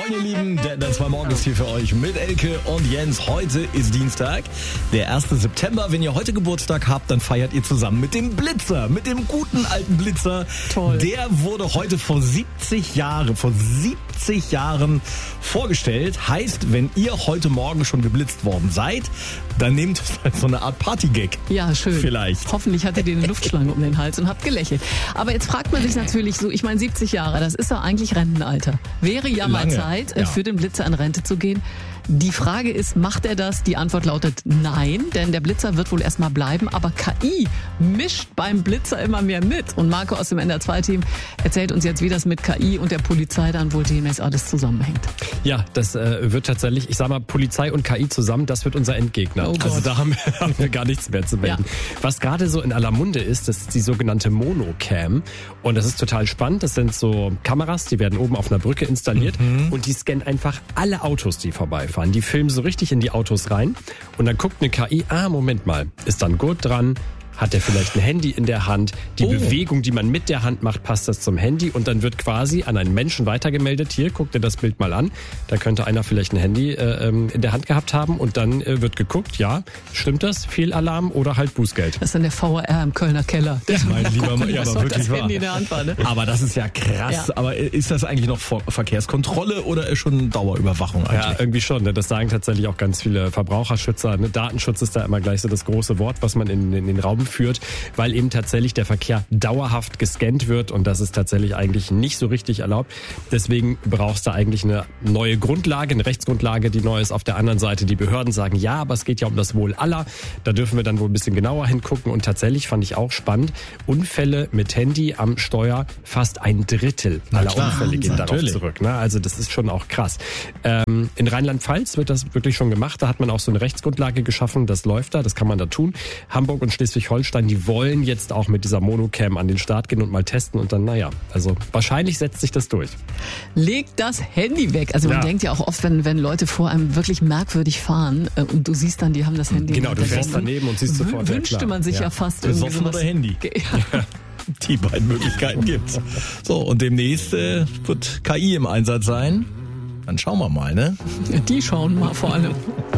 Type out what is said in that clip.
Moin ihr Lieben, der 2 Morgens hier für euch mit Elke und Jens. Heute ist Dienstag, der 1. September. Wenn ihr heute Geburtstag habt, dann feiert ihr zusammen mit dem Blitzer, mit dem guten alten Blitzer. Toll. Der wurde heute vor 70 Jahren vorgestellt. Heißt, wenn ihr heute Morgen schon geblitzt worden seid, dann nehmt es als so eine Art Partygag. Ja, schön. Vielleicht. Hoffentlich hattet ihr eine Luftschlange um den Hals und habt gelächelt. Aber jetzt fragt man sich natürlich so, ich meine 70 Jahre, das ist doch eigentlich Rentenalter. Wäre ja mal Lange. Zeit, Ja. für den Blitzer in Rente zu gehen. Die Frage ist, macht er das? Die Antwort lautet nein, denn der Blitzer wird wohl erstmal bleiben, aber KI mischt beim Blitzer immer mehr mit. Und Marco aus dem NDR2-Team erzählt uns jetzt, wie das mit KI und der Polizei dann wohl demnächst alles zusammenhängt. Ja, das wird tatsächlich, ich sag mal, Polizei und KI zusammen, das wird unser Endgegner. Oh Gott. Also da haben wir gar nichts mehr zu melden. Ja. Was gerade so in aller Munde ist, das ist die sogenannte Monocam. Und das ist total spannend. Das sind so Kameras, die werden oben auf einer Brücke installiert und die scannen einfach alle Autos, die vorbeifahren. Die filmen so richtig in die Autos rein und dann guckt eine KI, Moment mal, ist da ein Gurt dran? Hat er vielleicht ein Handy in der Hand? Die Bewegung, die man mit der Hand macht, passt das zum Handy? Und dann wird quasi an einen Menschen weitergemeldet. Hier, guck dir das Bild mal an. Da könnte einer vielleicht ein Handy in der Hand gehabt haben. Und dann wird geguckt, ja, stimmt das? Fehlalarm oder halt Bußgeld. Das ist dann der VRR im Kölner Keller. Der Mein lieber gucken, ja, was aber noch wirklich das wahr. Handy in der Hand war, ne? Aber das ist ja krass. Ja. Aber ist das eigentlich noch Verkehrskontrolle oder ist schon Dauerüberwachung eigentlich? Ja, irgendwie schon. Ne? Das sagen tatsächlich auch ganz viele Verbraucherschützer. Ne? Datenschutz ist da immer gleich so das große Wort, was man in den Raum führt, weil eben tatsächlich der Verkehr dauerhaft gescannt wird und das ist tatsächlich eigentlich nicht so richtig erlaubt. Deswegen brauchst du eigentlich eine neue Grundlage, eine Rechtsgrundlage, die neu ist. Auf der anderen Seite die Behörden sagen, ja, aber es geht ja um das Wohl aller. Da dürfen wir dann wohl ein bisschen genauer hingucken und tatsächlich fand ich auch spannend, Unfälle mit Handy am Steuer, fast 1/3 aller klar, Unfälle gehen darauf natürlich. zurück. Ne? Also das ist schon auch krass. In Rheinland-Pfalz wird das wirklich schon gemacht. Da hat man auch so eine Rechtsgrundlage geschaffen. Das läuft da, das kann man da tun. Hamburg und Schleswig-Holstein, die wollen jetzt auch mit dieser Monocam an den Start gehen und mal testen und dann, also wahrscheinlich setzt sich das durch. Legt das Handy weg. Also man Ja. denkt ja auch oft, wenn Leute vor einem wirklich merkwürdig fahren und du siehst dann, die haben das Handy. Genau, in du der fährst Hand. daneben und siehst sofort, ja, Wünschte klar. man sich ja fast irgendwie Besoffen oder Handy? Ja. Die beiden Möglichkeiten gibt's. So, und demnächst wird KI im Einsatz sein. Dann schauen wir mal, ne? Die schauen mal vor allem.